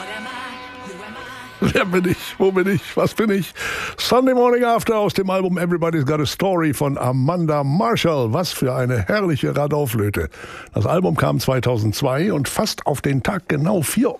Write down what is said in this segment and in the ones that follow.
Wer bin ich? Wo bin ich? Was bin ich? Sunday Morning After aus dem Album Everybody's Got a Story von Amanda Marshall. Was für eine herrliche Radau-Flöte. Das Album kam 2002 und fast auf den Tag genau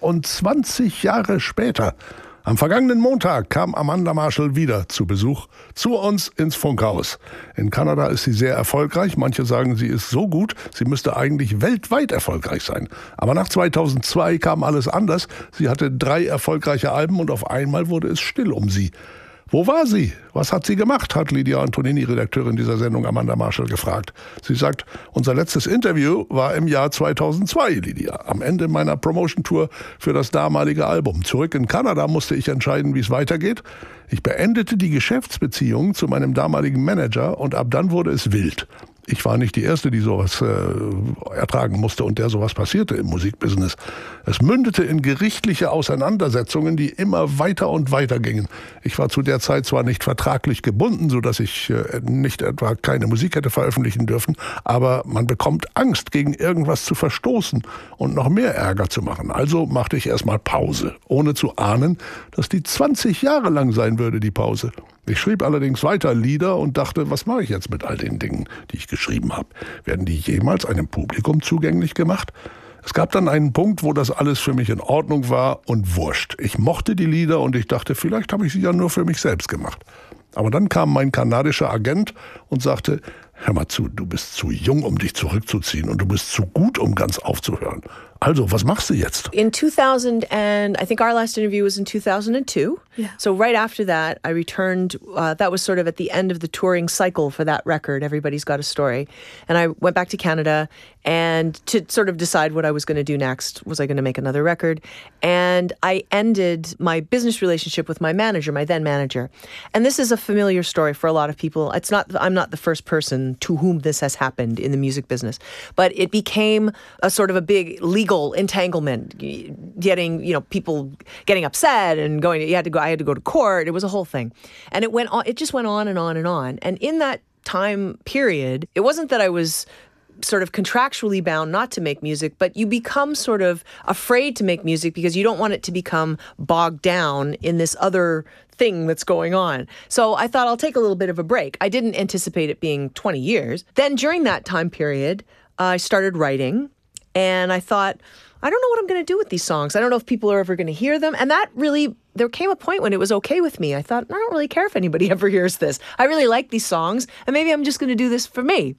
24 Jahre später. Am vergangenen Montag kam Amanda Marshall wieder zu Besuch zu uns ins Funkhaus. In Kanada ist sie sehr erfolgreich. Manche sagen, sie ist so gut, sie müsste eigentlich weltweit erfolgreich sein. Aber nach 2002 kam alles anders. Sie hatte 3 erfolgreiche Alben und auf einmal wurde es still um sie. Wo war sie? Was hat sie gemacht? Hat Lydia Antonini, Redakteurin dieser Sendung, Amanda Marshall gefragt. Sie sagt, unser letztes Interview war im Jahr 2002, Lydia, am Ende meiner Promotion-Tour für das damalige Album. Zurück in Kanada musste ich entscheiden, wie es weitergeht. Ich beendete die Geschäftsbeziehung zu meinem damaligen Manager und ab dann wurde es wild. Ich war nicht die Erste, die sowas ertragen musste und der sowas passierte im Musikbusiness. Es mündete in gerichtliche Auseinandersetzungen, die immer weiter und weiter gingen. Ich war zu der Zeit zwar nicht vertraglich gebunden, sodass ich nicht etwa keine Musik hätte veröffentlichen dürfen, aber man bekommt Angst, gegen irgendwas zu verstoßen und noch mehr Ärger zu machen. Also machte ich erstmal Pause, ohne zu ahnen, dass die 20 Jahre lang sein würde, die Pause. Ich schrieb allerdings weiter Lieder und dachte, was mache ich jetzt mit all den Dingen, die ich geschrieben habe? Werden die jemals einem Publikum zugänglich gemacht? Es gab dann einen Punkt, wo das alles für mich in Ordnung war und wurscht. Ich mochte die Lieder und ich dachte, vielleicht habe ich sie ja nur für mich selbst gemacht. Aber dann kam mein kanadischer Agent und sagte, hör mal zu, du bist zu jung, um dich zurückzuziehen und du bist zu gut, um ganz aufzuhören. Also, was machst du jetzt? In 2000, and I think our last interview was in 2002. Yeah. So right after that, I returned. That was sort of at the end of the touring cycle for that record, Everybody's Got a Story. And I went back to Canada and to sort of decide what I was going to do next. Was I going to make another record? And I ended my business relationship with my manager, my then manager. And this is a familiar story for a lot of people. I'm not the first person to whom this has happened in the music business, but it became a sort of a big legal entanglement, getting, people getting upset and I had to go to court. It was a whole thing. And it just went on and on and on. And in that time period, it wasn't that I was sort of contractually bound not to make music, but you become sort of afraid to make music because you don't want it to become bogged down in this other thing that's going on. So I thought I'll take a little bit of a break. I didn't anticipate it being 20 years. Then during that time period, I started writing. And I thought, I don't know what I'm going to do with these songs. I don't know if people are ever going to hear them. And there came a point when it was okay with me. I thought, I don't really care if anybody ever hears this. I really like these songs, and maybe I'm just going to do this for me.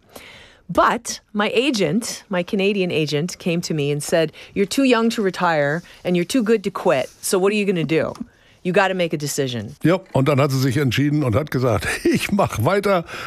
But my agent, my Canadian agent, came to me and said, you're too young to retire, and you're too good to quit. So what are you going to do? You got to make a decision. Ja, und dann hat sie sich entschieden und hat gesagt, ich mache weiter.